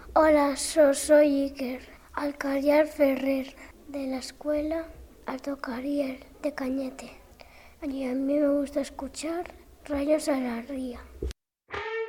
Hola, soy Iker Alcariar Ferrer, de la escuela Alto Cariel de Cañete. Y a mí me gusta escuchar Rayos a la Ría.